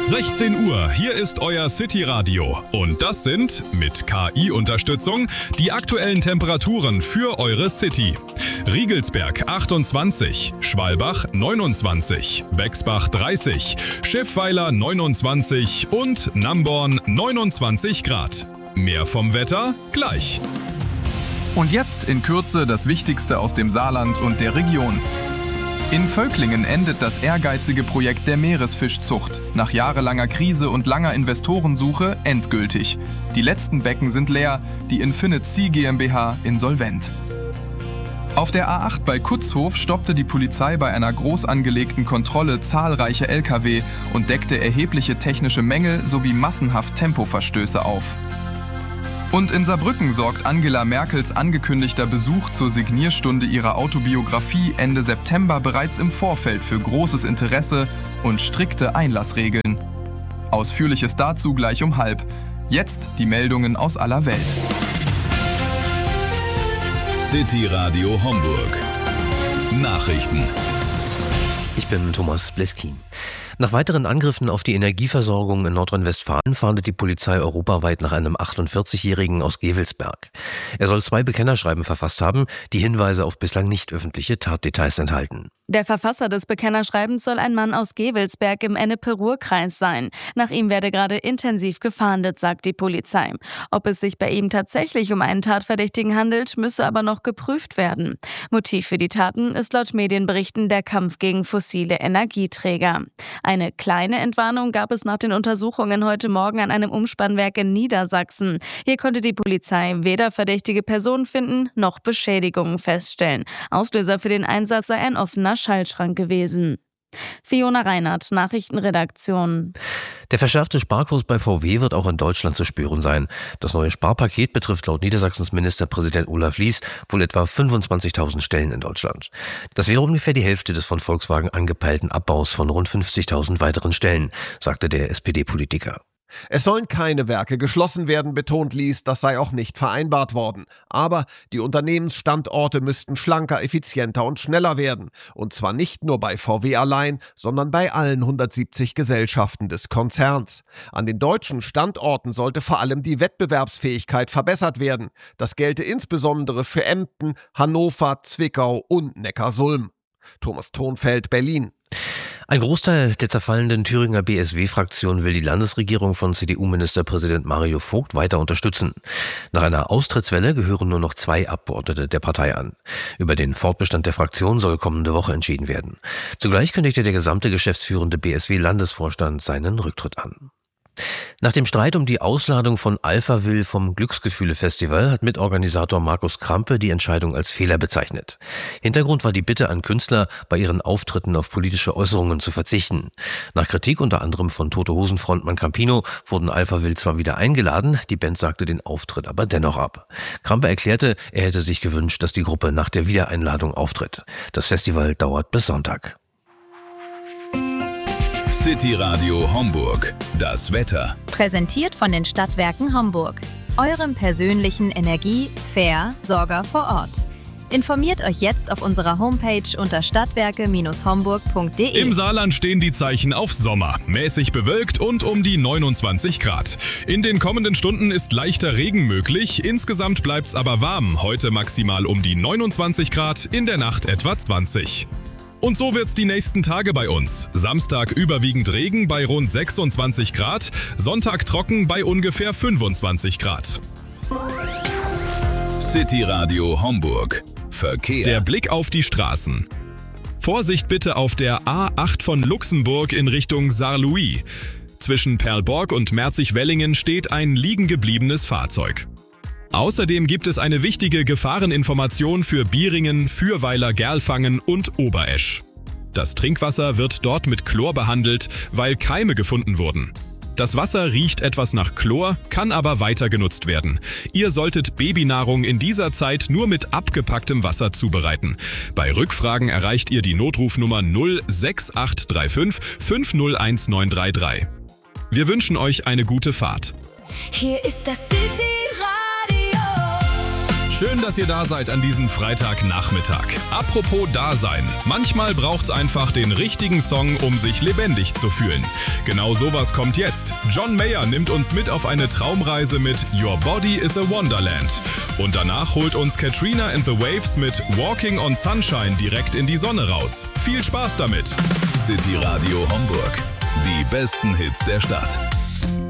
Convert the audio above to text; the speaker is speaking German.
16 Uhr, hier ist euer City-Radio. Und das sind, mit KI-Unterstützung, die aktuellen Temperaturen für eure City. Riegelsberg 28, Schwalbach 29, Bexbach 30, Schiffweiler 29 und Namborn 29 Grad. Mehr vom Wetter gleich. Und jetzt in Kürze das Wichtigste aus dem Saarland und der Region. In Völklingen endet das ehrgeizige Projekt der Meeresfischzucht nach jahrelanger Krise und langer Investorensuche endgültig. Die letzten Becken sind leer, die Infinite Sea GmbH insolvent. Auf der A8 bei Kutzhof stoppte die Polizei bei einer groß angelegten Kontrolle zahlreiche Lkw und deckte erhebliche technische Mängel sowie massenhaft Tempoverstöße auf. Und in Saarbrücken sorgt Angela Merkels angekündigter Besuch zur Signierstunde ihrer Autobiografie Ende September bereits im Vorfeld für großes Interesse und strikte Einlassregeln. Ausführliches dazu gleich um 12:30. Jetzt die Meldungen aus aller Welt. City Radio Homburg. Nachrichten. Ich bin Thomas Bleskin. Nach weiteren Angriffen auf die Energieversorgung in Nordrhein-Westfalen fahndet die Polizei europaweit nach einem 48-Jährigen aus Gevelsberg. Er soll 2 Bekennerschreiben verfasst haben, die Hinweise auf bislang nicht öffentliche Tatdetails enthalten. Der Verfasser des Bekennerschreibens soll ein Mann aus Gevelsberg im Ennepe-Ruhr-Kreis sein. Nach ihm werde gerade intensiv gefahndet, sagt die Polizei. Ob es sich bei ihm tatsächlich um einen Tatverdächtigen handelt, müsse aber noch geprüft werden. Motiv für die Taten ist laut Medienberichten der Kampf gegen fossile Energieträger. Eine kleine Entwarnung gab es nach den Untersuchungen heute Morgen an einem Umspannwerk in Niedersachsen. Hier konnte die Polizei weder verdächtige Personen finden, noch Beschädigungen feststellen. Auslöser für den Einsatz sei ein offener Schaltschrank gewesen. Fiona Reinhardt, Nachrichtenredaktion. Der verschärfte Sparkurs bei VW wird auch in Deutschland zu spüren sein. Das neue Sparpaket betrifft laut Niedersachsens Ministerpräsident Olaf Lies wohl etwa 25.000 Stellen in Deutschland. Das wäre ungefähr die Hälfte des von Volkswagen angepeilten Abbaus von rund 50.000 weiteren Stellen, sagte der SPD-Politiker. Es sollen keine Werke geschlossen werden, betont Lies, das sei auch nicht vereinbart worden. Aber die Unternehmensstandorte müssten schlanker, effizienter und schneller werden. Und zwar nicht nur bei VW allein, sondern bei allen 170 Gesellschaften des Konzerns. An den deutschen Standorten sollte vor allem die Wettbewerbsfähigkeit verbessert werden. Das gelte insbesondere für Emden, Hannover, Zwickau und Neckarsulm. Thomas Thonfeld, Berlin. Ein Großteil der zerfallenden Thüringer BSW-Fraktion will die Landesregierung von CDU-Ministerpräsident Mario Vogt weiter unterstützen. Nach einer Austrittswelle gehören nur noch 2 Abgeordnete der Partei an. Über den Fortbestand der Fraktion soll kommende Woche entschieden werden. Zugleich kündigte der gesamte geschäftsführende BSW-Landesvorstand seinen Rücktritt an. Nach dem Streit um die Ausladung von Alphaville vom Glücksgefühle-Festival hat Mitorganisator Markus Krampe die Entscheidung als Fehler bezeichnet. Hintergrund war die Bitte an Künstler, bei ihren Auftritten auf politische Äußerungen zu verzichten. Nach Kritik unter anderem von Tote-Hosen-Frontmann Campino wurden Alphaville zwar wieder eingeladen, die Band sagte den Auftritt aber dennoch ab. Krampe erklärte, er hätte sich gewünscht, dass die Gruppe nach der Wiedereinladung auftritt. Das Festival dauert bis Sonntag. City Radio Homburg. Das Wetter. Präsentiert von den Stadtwerken Homburg. Eurem persönlichen Energie-Versorger vor Ort. Informiert euch jetzt auf unserer Homepage unter stadtwerke-homburg.de. Im Saarland stehen die Zeichen auf Sommer. Mäßig bewölkt und um die 29 Grad. In den kommenden Stunden ist leichter Regen möglich. Insgesamt bleibt's aber warm. Heute maximal um die 29 Grad, in der Nacht etwa 20. Und so wird's die nächsten Tage bei uns. Samstag überwiegend Regen bei rund 26 Grad, Sonntag trocken bei ungefähr 25 Grad. City Radio Homburg. Verkehr. Der Blick auf die Straßen. Vorsicht bitte auf der A8 von Luxemburg in Richtung Saarlouis. Zwischen Perlborg und Merzig-Wellingen steht ein liegen gebliebenes Fahrzeug. Außerdem gibt es eine wichtige Gefahreninformation für Bieringen, Fürweiler, Gerlfangen und Oberesch. Das Trinkwasser wird dort mit Chlor behandelt, weil Keime gefunden wurden. Das Wasser riecht etwas nach Chlor, kann aber weiter genutzt werden. Ihr solltet Babynahrung in dieser Zeit nur mit abgepacktem Wasser zubereiten. Bei Rückfragen erreicht ihr die Notrufnummer 06835 501933. Wir wünschen euch eine gute Fahrt. Hier ist das City Radio. Schön, dass ihr da seid an diesem Freitagnachmittag. Apropos Dasein. Manchmal braucht's einfach den richtigen Song, um sich lebendig zu fühlen. Genau sowas kommt jetzt. John Mayer nimmt uns mit auf eine Traumreise mit Your Body is a Wonderland. Und danach holt uns Katrina and the Waves mit Walking on Sunshine direkt in die Sonne raus. Viel Spaß damit. City Radio Homburg. Die besten Hits der Stadt.